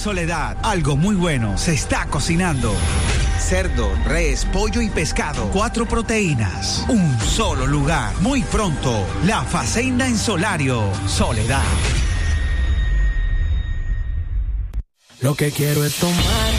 Soledad. Algo muy bueno se está cocinando. Cerdo, res, pollo y pescado. 4 proteínas. Un solo lugar. Muy pronto. La Facenda en Solario. Soledad. Lo que quiero es tomar